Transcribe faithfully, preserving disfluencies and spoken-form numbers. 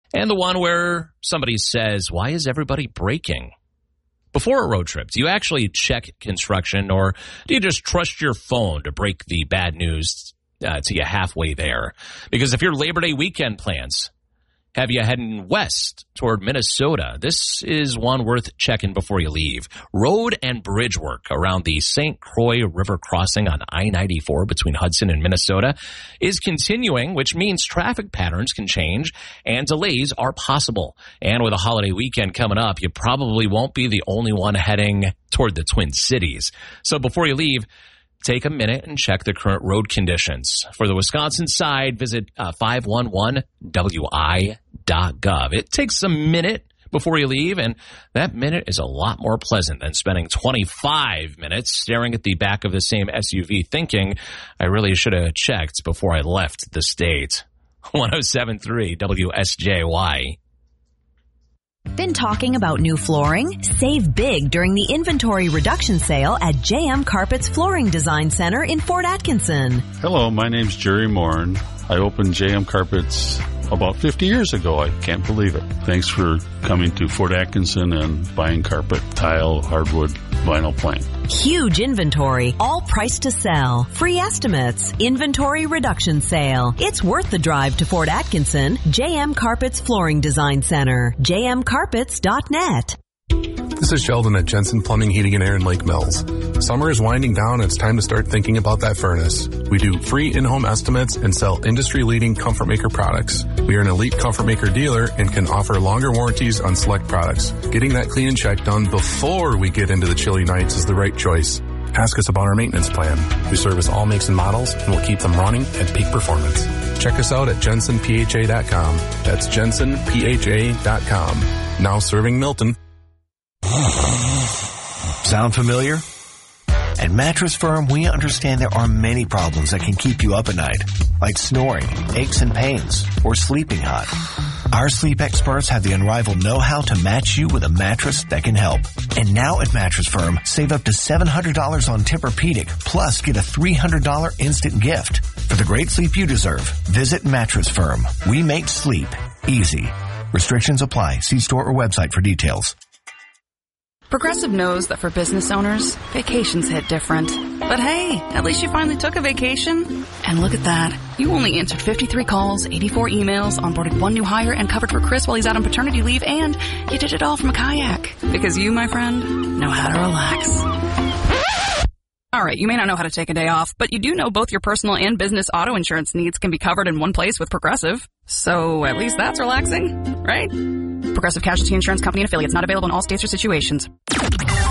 and the one where somebody says, why is everybody braking? Before a road trip, do you actually check construction, or do you just trust your phone to break the bad news uh, to you halfway there? Because if your Labor Day weekend plans have you heading west toward Minnesota, this is one worth checking before you leave. Road and bridge work around the Saint Croix River crossing on I ninety-four between Hudson and Minnesota is continuing, which means traffic patterns can change and delays are possible. And with a holiday weekend coming up, you probably won't be the only one heading toward the Twin Cities. So before you leave, take a minute and check the current road conditions. For the Wisconsin side, visit uh, five one one W I dot gov. It takes a minute before you leave, and that minute is a lot more pleasant than spending twenty-five minutes staring at the back of the same S U V thinking, I really should have checked before I left the state. one oh seven point three W S J Y. Been talking about new flooring? Save big during the inventory reduction sale at J M Carpets Flooring Design Center in Fort Atkinson. Hello, my name's Jerry Morin. I opened J M Carpets about fifty years ago. I can't believe it. Thanks for coming to Fort Atkinson and buying carpet, tile, hardwood, vinyl plank. Huge inventory, all priced to sell. Free estimates, inventory reduction sale. It's worth the drive to Fort Atkinson. J M Carpets Flooring Design Center. J M carpets dot net. This is Sheldon at Jensen Plumbing, Heating and Air in Lake Mills. Summer is winding down and it's time to start thinking about that furnace. We do free in-home estimates and sell industry-leading Comfort Maker products. We are an elite Comfort Maker dealer and can offer longer warranties on select products. Getting that clean and check done before we get into the chilly nights is the right choice. Ask us about our maintenance plan. We service all makes and models and will keep them running at peak performance. Check us out at jensen p h a dot com. That's jensen p h a dot com. Now serving Milton. Sound familiar? At Mattress Firm, we understand there are many problems that can keep you up at night, like snoring, aches and pains, or sleeping hot. Our sleep experts have the unrivaled know-how to match you with a mattress that can help. And now at Mattress Firm, save up to seven hundred dollars on Tempur-Pedic, plus get a three hundred dollars instant gift. For the great sleep you deserve, visit Mattress Firm. We make sleep easy. Restrictions apply. See store or website for details. Progressive knows that for business owners, vacations hit different. But hey, at least you finally took a vacation. And look at that. You only answered fifty-three calls, eighty-four emails, onboarded one new hire, and covered for Chris while he's out on paternity leave, and you did it all from a kayak. Because you, my friend, know how to relax. Alright, you may not know how to take a day off, but you do know both your personal and business auto insurance needs can be covered in one place with Progressive. So at least that's relaxing, right? Progressive Casualty Insurance Company and affiliates, not available in all states or situations.